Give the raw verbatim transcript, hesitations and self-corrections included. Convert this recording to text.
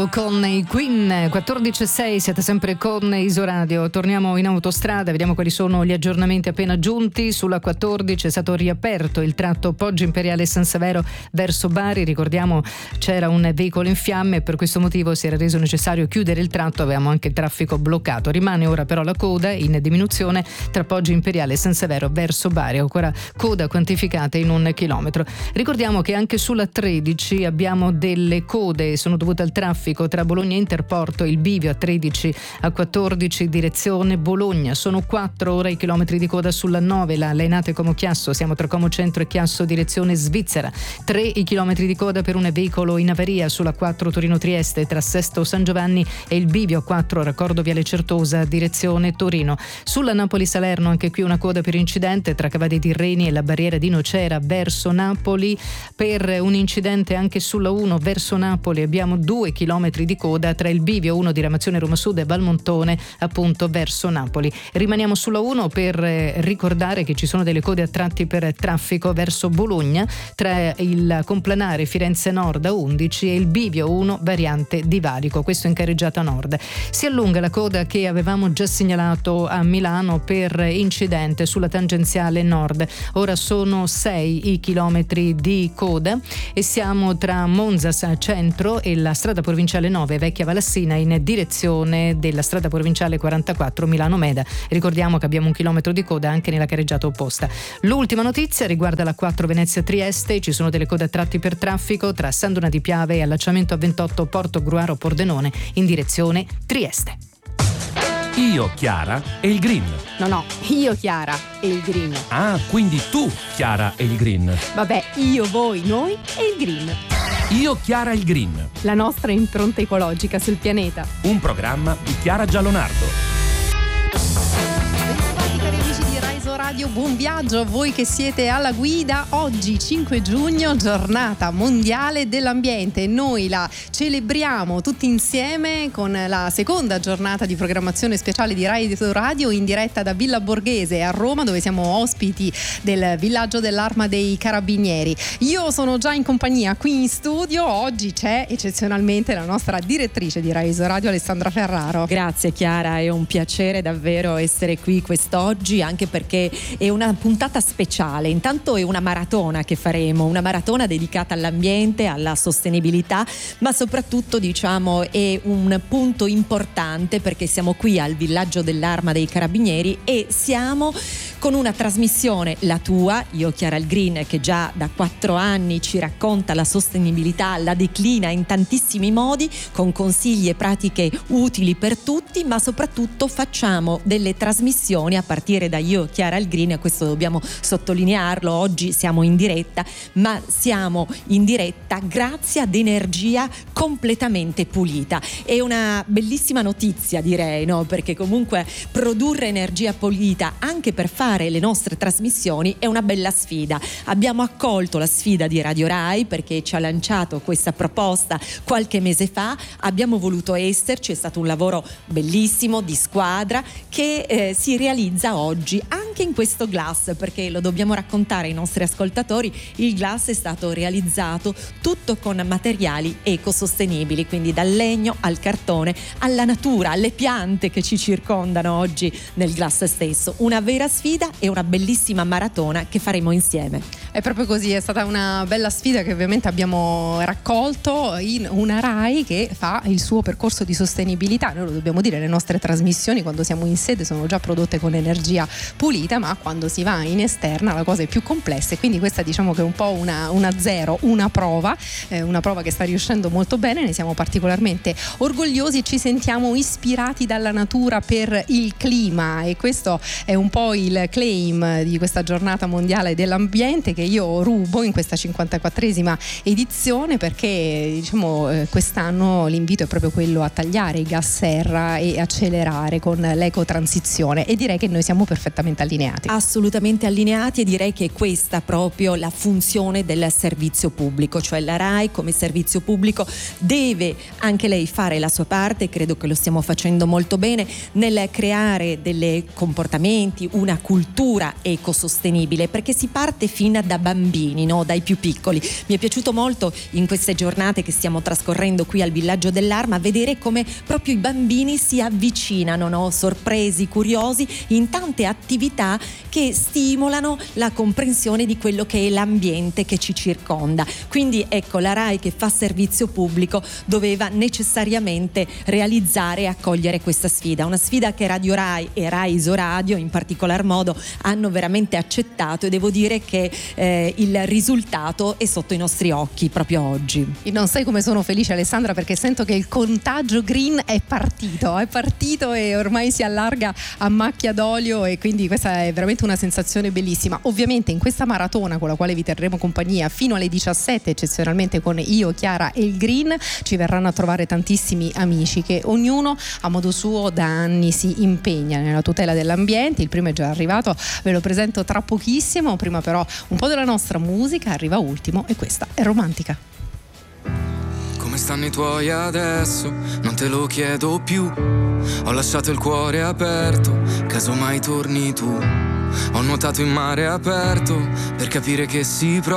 Love con i Queen. Quattordici e sei, siete sempre con Isoradio. Torniamo in autostrada, vediamo quali sono gli aggiornamenti appena giunti. Sulla quattordici è stato riaperto il tratto Poggio Imperiale San Severo verso Bari. Ricordiamo c'era un veicolo in fiamme e per questo motivo si era reso necessario chiudere il tratto, avevamo anche il traffico bloccato. Rimane ora però la coda in diminuzione tra Poggio Imperiale e San Severo verso Bari, ancora coda quantificata in un chilometro. Ricordiamo che anche sulla tredici abbiamo delle code, sono dovute al traffico tra Bologna e Interporto, il bivio a tredici a quattordici direzione Bologna, sono quattro ora i chilometri di coda sulla nove, la Lainate Como Chiasso, siamo tra Como Centro e Chiasso direzione Svizzera, tre i chilometri di coda per un veicolo in avaria sulla quattro Torino Trieste tra Sesto San Giovanni e il bivio a quattro raccordo Viale Certosa direzione Torino. Sulla Napoli Salerno anche qui una coda per incidente tra Cava dei Tirreni e la barriera di Nocera verso Napoli. Per un incidente anche sulla uno verso Napoli abbiamo due chilometri di coda tra il bivio uno diramazione Roma Sud e Valmontone appunto verso Napoli. Rimaniamo sulla uno per ricordare che ci sono delle code a tratti per traffico verso Bologna tra il complanare Firenze Nord a undici e il bivio uno variante di Valico, questo in carreggiata nord. Si allunga la coda che avevamo già segnalato a Milano per incidente sulla tangenziale nord, ora sono sei i chilometri di coda e siamo tra Monza Centro e la strada provinciale nove Vecchia Valassina in direzione della strada provinciale quarantaquattro Milano Meda. Ricordiamo che abbiamo un chilometro di coda anche nella carreggiata opposta. L'ultima notizia riguarda la quattro Venezia Trieste, ci sono delle code a tratti per traffico tra Sandona di Piave e allacciamento A ventotto Porto Gruaro Pordenone in direzione Trieste. Io, Chiara e il Green. No, no, io, Chiara e il Green. Ah, quindi tu, Chiara e il Green. Vabbè, io, voi, noi e il Green. Io, Chiara e il Green. La nostra impronta ecologica sul pianeta. Un programma di Chiara Giallonardo. Radio, buon viaggio a voi che siete alla guida. Oggi cinque giugno, giornata mondiale dell'ambiente. Noi la celebriamo tutti insieme con la seconda giornata di programmazione speciale di Radio Radio in diretta da Villa Borghese a Roma, dove siamo ospiti del villaggio dell'Arma dei Carabinieri. Io sono già in compagnia qui in studio. Oggi c'è eccezionalmente la nostra direttrice di Radio Radio, Alessandra Ferraro. Grazie Chiara, è un piacere davvero essere qui quest'oggi, anche perché è una puntata speciale. Intanto è una maratona che faremo, una maratona dedicata all'ambiente, alla sostenibilità, ma soprattutto diciamo è un punto importante perché siamo qui al villaggio dell'Arma dei Carabinieri e siamo con una trasmissione, la tua, Io, Chiara il Green, che già da quattro anni ci racconta la sostenibilità, la declina in tantissimi modi con consigli e pratiche utili per tutti, ma soprattutto facciamo delle trasmissioni a partire da Io, Chiara il Green, questo dobbiamo sottolinearlo. Oggi siamo in diretta, ma siamo in diretta grazie ad energia completamente pulita. È una bellissima notizia, direi, no? Perché comunque produrre energia pulita anche per fare le nostre trasmissioni è una bella sfida. Abbiamo accolto la sfida di Radio Rai perché ci ha lanciato questa proposta qualche mese fa, abbiamo voluto esserci, è stato un lavoro bellissimo di squadra che eh, si realizza oggi anche in questo glass, perché lo dobbiamo raccontare ai nostri ascoltatori. Il glass è stato realizzato tutto con materiali ecosostenibili, quindi dal legno al cartone alla natura, alle piante che ci circondano oggi nel glass stesso. Una vera sfida e una bellissima maratona che faremo insieme. È proprio così, è stata una bella sfida che ovviamente abbiamo raccolto in una Rai che fa il suo percorso di sostenibilità. Noi lo dobbiamo dire, le nostre trasmissioni quando siamo in sede sono già prodotte con energia pulita, ma quando si va in esterna la cosa è più complessa e quindi questa diciamo che è un po' una, una zero, una prova, eh, una prova che sta riuscendo molto bene, ne siamo particolarmente orgogliosi e ci sentiamo ispirati dalla natura per il clima, e questo è un po' il claim di questa giornata mondiale dell'ambiente che io rubo in questa cinquantaquattresima edizione, perché diciamo eh, quest'anno l'invito è proprio quello a tagliare i gas serra e accelerare con l'ecotransizione, e direi che noi siamo perfettamente allineati. allineati. Assolutamente allineati, e direi che è questa proprio la funzione del servizio pubblico, cioè la RAI come servizio pubblico deve anche lei fare la sua parte, credo che lo stiamo facendo molto bene, nel creare dei comportamenti, una cultura ecosostenibile, perché si parte fin da bambini, no? Dai più piccoli. Mi è piaciuto molto in queste giornate che stiamo trascorrendo qui al Villaggio dell'Arma vedere come proprio i bambini si avvicinano, no? Sorpresi, curiosi, in tante attività che stimolano la comprensione di quello che è l'ambiente che ci circonda. Quindi ecco, la RAI che fa servizio pubblico doveva necessariamente realizzare e accogliere questa sfida, una sfida che Radio Rai e Rai Isoradio in particolar modo hanno veramente accettato, e devo dire che eh, il risultato è sotto i nostri occhi proprio oggi. E non sai come sono felice, Alessandra, perché sento che il contagio green è partito, è partito e ormai si allarga a macchia d'olio, e quindi questa è veramente una sensazione bellissima. Ovviamente in questa maratona con la quale vi terremo compagnia fino alle diciassette, eccezionalmente con Io, Chiara e il Green, ci verranno a trovare tantissimi amici che ognuno a modo suo da anni si impegna nella tutela dell'ambiente. Il primo è già arrivato, ve lo presento tra pochissimo, prima però un po' della nostra musica, arriva ultimo e questa è Romantica. Come stanno i tuoi adesso? Non te lo chiedo più. Ho lasciato il cuore aperto, casomai torni tu. Ho nuotato in mare aperto per capire che si prova.